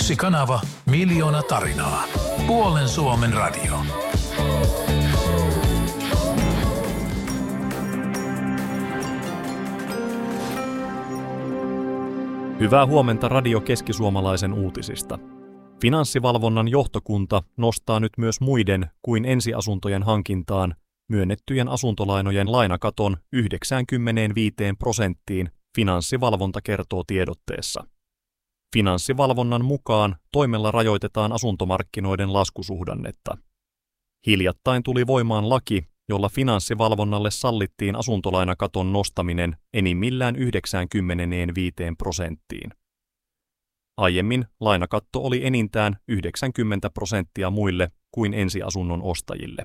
Yksi kanava, miljoona tarinaa. Puolen Suomen radio. Hyvää huomenta Radio Keski-Suomalaisen uutisista. Finanssivalvonnan johtokunta nostaa nyt myös muiden kuin ensiasuntojen hankintaan myönnettyjen asuntolainojen lainakaton 95%, Finanssivalvonta kertoo tiedotteessa. Finanssivalvonnan mukaan toimella rajoitetaan asuntomarkkinoiden laskusuhdannetta. Hiljattain tuli voimaan laki, jolla Finanssivalvonnalle sallittiin asuntolainakaton nostaminen enimmillään 95%. Aiemmin lainakatto oli enintään 90% muille kuin ensiasunnon ostajille.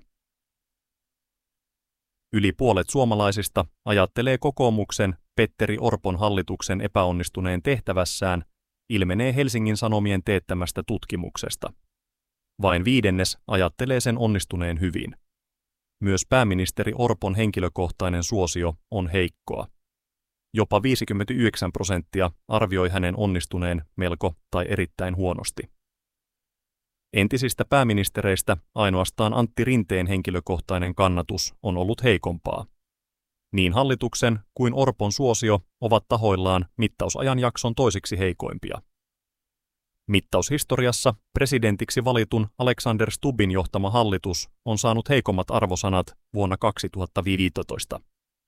Yli puolet suomalaisista ajattelee kokoomuksen Petteri Orpon hallituksen epäonnistuneen tehtävässään, ilmenee Helsingin Sanomien teettämästä tutkimuksesta. Vain 5% ajattelee sen onnistuneen hyvin. Myös pääministeri Orpon henkilökohtainen suosio on heikkoa. Jopa 59% arvioi hänen onnistuneen melko tai erittäin huonosti. Entisistä pääministereistä ainoastaan Antti Rinteen henkilökohtainen kannatus on ollut heikompaa. Niin hallituksen kuin Orpon suosio ovat tahoillaan mittausajanjakson toisiksi heikoimpia. Mittaushistoriassa presidentiksi valitun Alexander Stubbin johtama hallitus on saanut heikommat arvosanat vuonna 2015.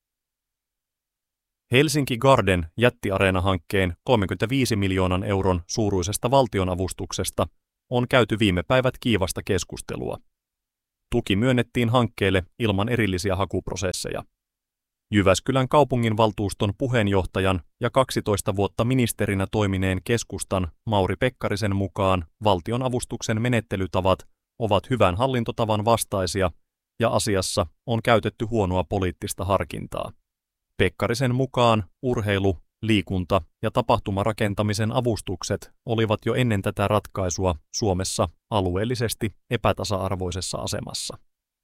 Helsinki Garden jättiareena-hankkeen 35 miljoonan euron suuruisesta valtionavustuksesta on käyty viime päivät kiivasta keskustelua. Tuki myönnettiin hankkeelle ilman erillisiä hakuprosesseja. Jyväskylän kaupunginvaltuuston puheenjohtajan ja 12 vuotta ministerinä toimineen keskustan Mauri Pekkarisen mukaan valtionavustuksen menettelytavat ovat hyvän hallintotavan vastaisia ja asiassa on käytetty huonoa poliittista harkintaa. Pekkarisen mukaan urheilu, liikunta ja tapahtumarakentamisen avustukset olivat jo ennen tätä ratkaisua Suomessa alueellisesti epätasa-arvoisessa asemassa.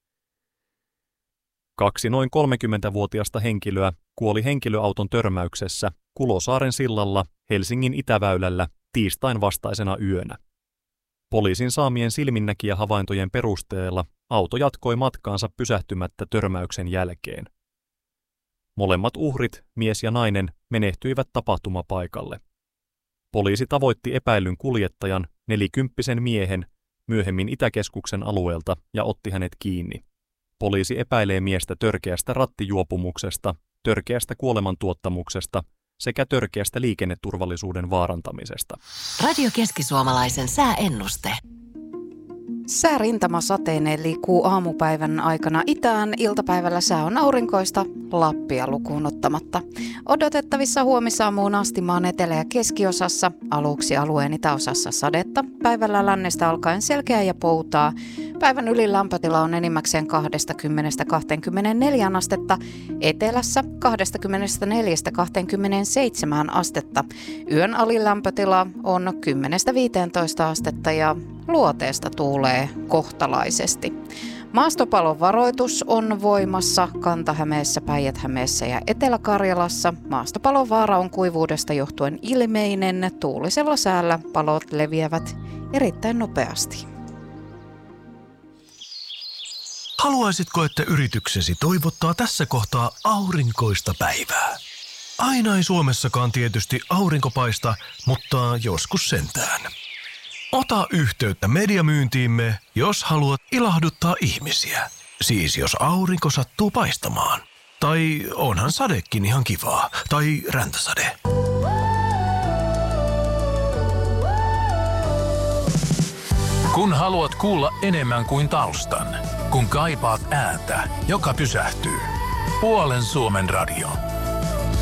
2 noin 30-vuotiasta henkilöä kuoli henkilöauton törmäyksessä Kulosaaren sillalla Helsingin itäväylällä tiistain vastaisena yönä. Poliisin saamien silminnäkijähavaintojen perusteella auto jatkoi matkaansa pysähtymättä törmäyksen jälkeen. Molemmat uhrit, mies ja nainen, menehtyivät tapahtumapaikalle. Poliisi tavoitti epäillyn kuljettajan, 40-vuotiaan miehen, myöhemmin Itäkeskuksen alueelta ja otti hänet kiinni. Poliisi epäilee miestä törkeästä rattijuopumuksesta, törkeästä kuolemantuottamuksesta sekä törkeästä liikenneturvallisuuden vaarantamisesta. Radio Keski-Suomalaisen sääennuste. Säärintama sateineen liikkuu aamupäivän aikana itään, iltapäivällä sää on aurinkoista, Lappia lukuun ottamatta. Odotettavissa huomisaamuun asti maan etelä- ja keskiosassa, aluksi alueen itäosassa sadetta, päivällä lännestä alkaen selkeää ja poutaa. Päivän ylilämpötila on enimmäkseen 20–24 astetta, etelässä 24–27 astetta. Yön alilämpötila on 10–15 astetta ja luoteesta tuulee kohtalaisesti. Maastopalon varoitus on voimassa Kanta-Hämeessä, Päijät-Hämeessä ja Etelä-Karjalassa. Maastopalon vaara on kuivuudesta johtuen ilmeinen. Tuulisella säällä palot leviävät erittäin nopeasti. Haluaisitko, että yrityksesi toivottaa tässä kohtaa aurinkoista päivää? Aina ei Suomessakaan tietysti aurinko paista, mutta joskus sentään. Ota yhteyttä mediamyyntiimme, jos haluat ilahduttaa ihmisiä. Siis jos aurinko sattuu paistamaan. Tai onhan sadekin ihan kivaa. Tai räntäsade. Kun haluat kuulla enemmän kuin taustan, kun kaipaat ääntä, joka pysähtyy. Puolen Suomen radio.